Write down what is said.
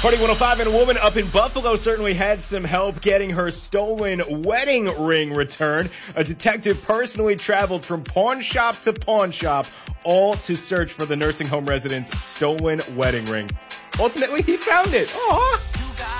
Party 105, and a woman up in Buffalo certainly had some help getting her stolen wedding ring returned. A detective personally traveled from pawn shop to pawn shop, all to search for the nursing home resident's stolen wedding ring. Ultimately, he found it. Aww.